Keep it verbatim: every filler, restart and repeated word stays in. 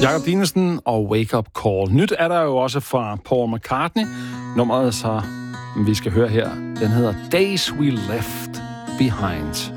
Jakob Dinesen og Wake Up Call. Nyt er der jo også fra Paul McCartney. Nummeret, så vi skal høre her, den hedder Days We Left Behind.